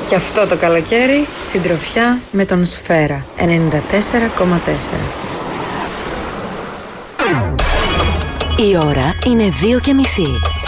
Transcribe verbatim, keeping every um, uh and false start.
Και αυτό το καλοκαίρι, συντροφιά με τον Σφαίρα ενενήντα τέσσερα κόμμα τέσσερα. Η ώρα είναι δύο και μισή.